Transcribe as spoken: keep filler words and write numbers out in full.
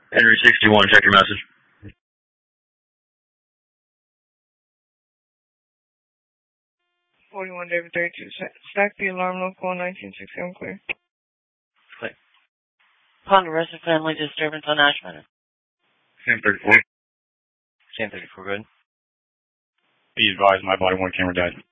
Henry sixty-one, check your message. forty-one, David thirty-two. Stack the alarm, local nineteen sixty-one, clear. Clear. Upon arrest of family disturbance on Ash Meadow. Same thirty-four. Same thirty-four, good. Be advised, my body one camera died.